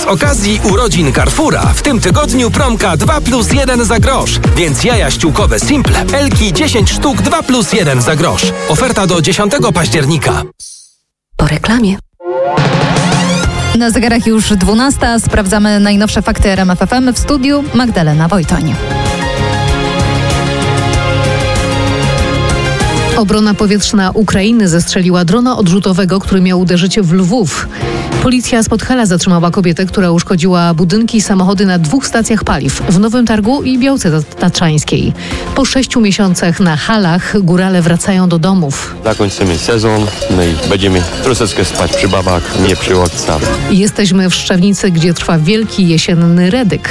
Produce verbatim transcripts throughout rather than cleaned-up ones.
okazji urodzin Carrefoura w tym tygodniu promka dwa plus jeden za grosz. Więc jaja ściółkowe Simple, Elki dziesięć sztuk dwa plus jeden za grosz. Oferta do dziesiątego października. Po reklamie. Na zegarach już dwunasta. Sprawdzamy najnowsze fakty R M F F M. W studiu Magdalena Wojtoń. Obrona powietrzna Ukrainy zestrzeliła drona odrzutowego, który miał uderzyć w Lwów. Policja z Podhala zatrzymała kobietę, która uszkodziła budynki i samochody na dwóch stacjach paliw w Nowym Targu i Białce Tatrzańskiej. Po sześciu miesiącach na halach górale wracają do domów. Zakończymy sezon, no i będziemy troszeczkę spać przy babach, nie przy łokcach. Jesteśmy w Szczawnicy, gdzie trwa wielki jesienny redyk.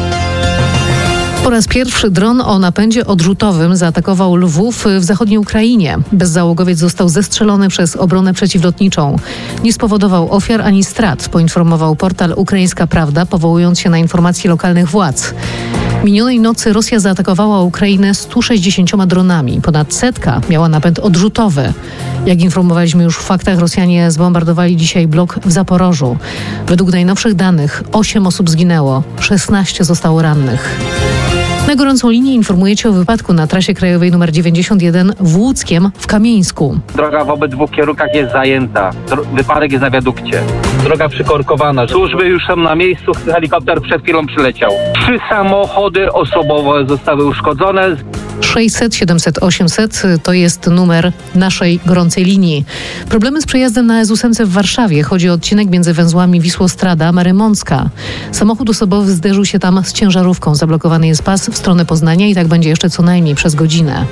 Po raz pierwszy dron o napędzie odrzutowym zaatakował Lwów w zachodniej Ukrainie. Bezzałogowiec został zestrzelony przez obronę przeciwlotniczą. Nie spowodował ofiar ani strat, poinformował portal Ukraińska Prawda, powołując się na informacje lokalnych władz. Minionej nocy Rosja zaatakowała Ukrainę stu sześćdziesięcioma dronami. Ponad setka miała napęd odrzutowy. Jak informowaliśmy już w faktach, Rosjanie zbombardowali dzisiaj blok w Zaporożu. Według najnowszych danych osiem osób zginęło, szesnaście zostało rannych. Na gorącą linię informujecie o wypadku na trasie krajowej nr dziewięćdziesiąt jeden w Łódzkiem w Kamieńsku. Droga w obydwu kierunkach jest zajęta. Dro- wypadek jest na wiadukcie. Droga przykorkowana. Służby już są na miejscu. Helikopter przed chwilą przyleciał. Trzy samochody osobowe zostały uszkodzone. sześćset siedemset osiemset to jest numer naszej gorącej linii. Problemy z przejazdem na S osiem w Warszawie. Chodzi o odcinek między węzłami Wisłostrada-Marymącka. Samochód osobowy zderzył się tam z ciężarówką. Zablokowany jest pas w stronę Poznania i tak będzie jeszcze co najmniej przez godzinę.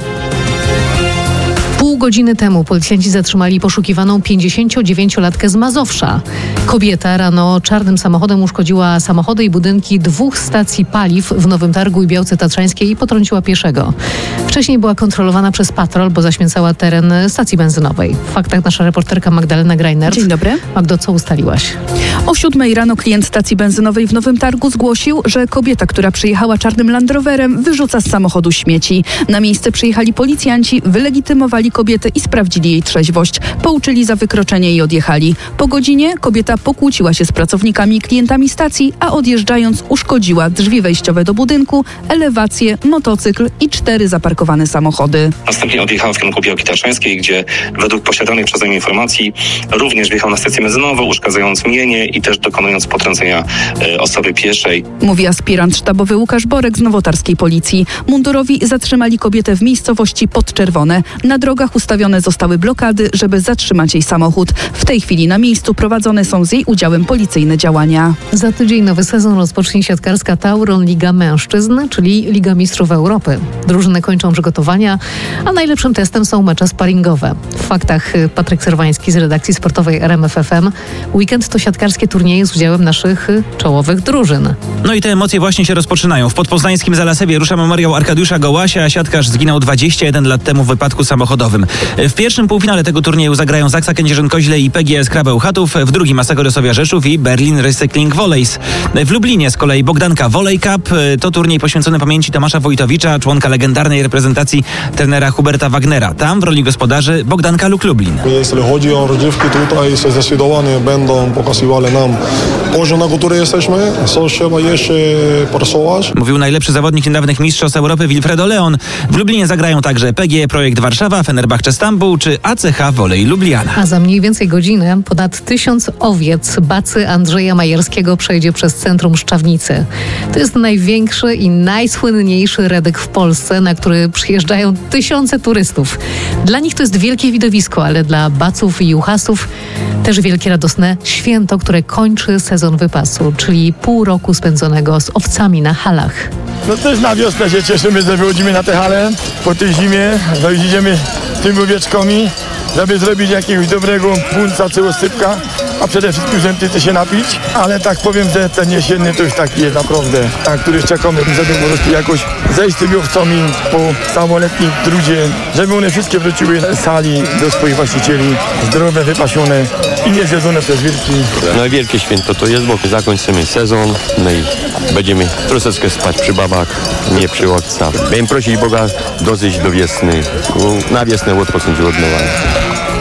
Pół godziny temu policjanci zatrzymali poszukiwaną pięćdziesięciodziewięciolatkę z Mazowsza. Kobieta rano czarnym samochodem uszkodziła samochody i budynki dwóch stacji paliw w Nowym Targu i Białce Tatrzańskiej i potrąciła pieszego. Wcześniej była kontrolowana przez patrol, bo zaśmiecała teren stacji benzynowej. W faktach nasza reporterka Magdalena Grajner. Dzień dobry. Magdo, co ustaliłaś? O siódmej rano klient stacji benzynowej w Nowym Targu zgłosił, że kobieta, która przyjechała czarnym Land Roverem, wyrzuca z samochodu śmieci. Na miejsce przyjechali policjanci, wylegitymowali kobietę i sprawdzili jej trzeźwość. Pouczyli za wykroczenie i odjechali. Po godzinie kobieta pokłóciła się z pracownikami i klientami stacji, a odjeżdżając uszkodziła drzwi wejściowe do budynku, elewację, motocykl i cztery zaparkowane samochody. Następnie odjechała w kierunku Białki Tatrzańskiej, gdzie według posiadanych przeze mnie informacji również wjechał na stację benzynową, uszkadzając mienie i też dokonując potrącenia e, osoby pieszej. Mówi aspirant sztabowy Łukasz Borek z nowotarskiej policji. Mundurowi zatrzymali kobietę w miejscowości Podczerwone. Na drogach ustawione zostały blokady, żeby zatrzymać jej samochód. W tej chwili na miejscu prowadzone są z jej udziałem policyjne działania. Za tydzień nowy sezon rozpocznie siatkarska Tauron Liga Mężczyzn, czyli Liga Mistrzów Europy. Drużyny kończą przygotowania, a najlepszym testem są mecze sparingowe. W faktach Patryk Serwański z redakcji sportowej R M F F M. Weekend to siatkarskie turnieje z udziałem naszych czołowych drużyn. No i te emocje właśnie się rozpoczynają. W podpoznańskim Zalasewie rusza memoriał Arkadiusza Gołasia. Siatkarz zginął dwadzieścia jeden lat temu w wypadku samochodowym. W pierwszym półfinale tego turnieju zagrają Zaksa Kędzierzyn-Koźle i P G S Krabeł Chatów, w drugim Asseco Resovia Rzeszów i Berlin Recycling Volleys. W Lublinie z kolei Bogdanka Volley Cup. To turniej poświęcony pamięci Tomasza Wojtowicza, członka legendarnej reprezentacji trenera Huberta Wagnera. Tam w roli gospodarzy Bogdanka Luk Lublin. Jeśli chodzi o rozgrywki tutaj, zdecydowanie będą pokazywały nam poziom, na który jesteśmy, co trzeba jeszcze pracować. Mówił najlepszy zawodnik niedawnych mistrzostw Europy Wilfredo Leon. W Lublinie zagrają także P G E Projekt Warszawa, Fenerbahce Stambuł czy A C H Volley Lubliana. A za mniej więcej godzinę ponad tysiąc owiec bacy Andrzeja Majerskiego przejdzie przez centrum Szczawnicy. To jest największy i najsłynniejszy redyk w Polsce, na który przyjeżdżają tysiące turystów. Dla nich to jest wielkie widowisko, ale dla baców i juchasów też wielkie radosne święto, które kończy sezon wypasu, czyli pół roku spędzonego z owcami na halach. No też na wiosnę się cieszymy, że wychodzimy na te hale po tej zimie, że idziemy z tymi owieczkami, żeby zrobić jakiegoś dobrego punca czy osypka, a przede wszystkim żeby się napić, ale tak powiem, że ten jesienny to już taki jest naprawdę, na który czekamy, żeby po prostu jakoś zejść z tymi owcami po całoletnim trudzie, żeby one wszystkie wróciły z sali do swoich właścicieli, zdrowe, wypasione i nie zjedzone przez wilki. No wielkie święto to jest, bo zakończymy sezon, no i będziemy troszeczkę spać przy babach, nie przy łokcach. Będziemy prosić Boga dojść do wiosny, na wiosnę odpocząć od nowa.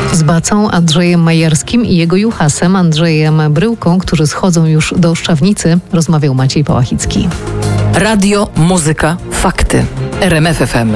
Z Bacą, Andrzejem Majerskim i jego juchasem Andrzejem Bryłką, którzy schodzą już do Szczawnicy, rozmawiał Maciej Pałachicki. Radio, muzyka, fakty. R M F F M.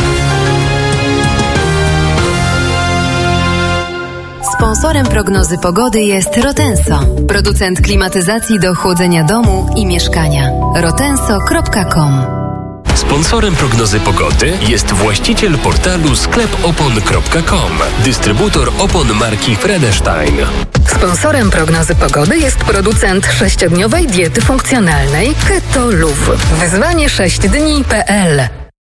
Sponsorem prognozy pogody jest Rotenso, producent klimatyzacji do chłodzenia domu i mieszkania. rotenso kropka com. Sponsorem prognozy pogody jest właściciel portalu sklep opon kropka com, dystrybutor opon marki Fredestein. Sponsorem prognozy pogody jest producent sześciodniowej diety funkcjonalnej Keto Luv. Wyzwanie sześć dni kropka p l.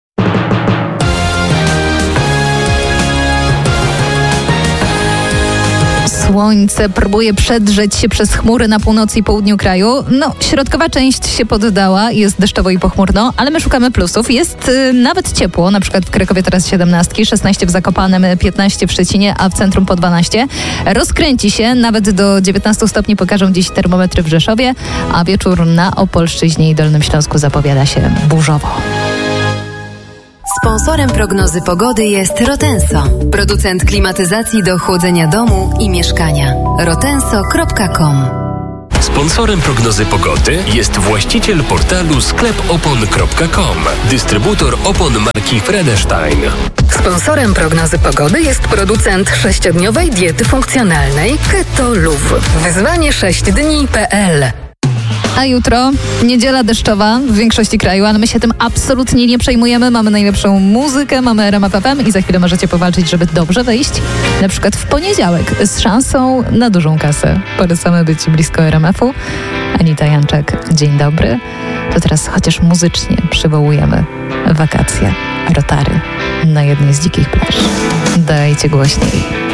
Słońce próbuje przedrzeć się przez chmury na północy i południu kraju. No, środkowa część się poddała, jest deszczowo i pochmurno, ale my szukamy plusów. Jest y, nawet ciepło, na przykład w Krakowie teraz siedemnaście, szesnaście w Zakopanem, piętnaście w Szczecinie, a w centrum po dwanaście. Rozkręci się, nawet do dziewiętnastu stopni pokażą dziś termometry w Rzeszowie, a wieczór na Opolszczyźnie i Dolnym Śląsku zapowiada się burzowo. Sponsorem prognozy pogody jest Rotenso, producent klimatyzacji do chłodzenia domu i mieszkania. rotenso kropka com. Sponsorem prognozy pogody jest właściciel portalu sklep opon kropka com, dystrybutor opon marki Fredestein. Sponsorem prognozy pogody jest producent sześciodniowej diety funkcjonalnej Keto Luv. Wyzwanie sześć dni kropka p l. A jutro niedziela deszczowa w większości kraju, ale my się tym absolutnie nie przejmujemy. Mamy najlepszą muzykę, mamy R M F F M i za chwilę możecie powalczyć, żeby dobrze wejść. Na przykład w poniedziałek z szansą na dużą kasę. Polecamy być blisko R M F-u. Anita Janczak, dzień dobry. To teraz chociaż muzycznie przywołujemy wakacje, rotary na jednej z dzikich plaż. Dajcie głośniej.